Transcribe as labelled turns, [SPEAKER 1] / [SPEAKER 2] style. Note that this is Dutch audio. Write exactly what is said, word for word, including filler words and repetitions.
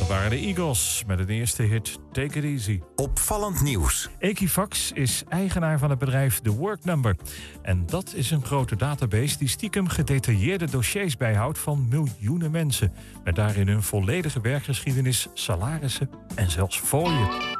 [SPEAKER 1] waren de Eagles met een eerste hit Take It Easy.
[SPEAKER 2] Opvallend nieuws.
[SPEAKER 1] Equifax is eigenaar van het bedrijf The Work Number. En dat is een grote database die stiekem gedetailleerde dossiers bijhoudt van miljoenen mensen. Met daarin hun volledige werkgeschiedenis, salarissen en zelfs fooien.